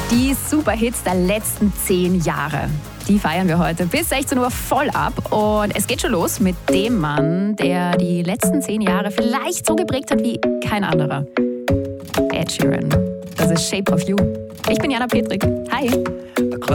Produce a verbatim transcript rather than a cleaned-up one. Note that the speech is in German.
Die Superhits der letzten zehn Jahre. Die feiern wir heute bis sechzehn Uhr voll ab. Und es geht schon los mit dem Mann, der die letzten zehn Jahre vielleicht so geprägt hat wie kein anderer. Ed Sheeran. Das ist Shape of You. Ich bin Jana Petrik. Hi.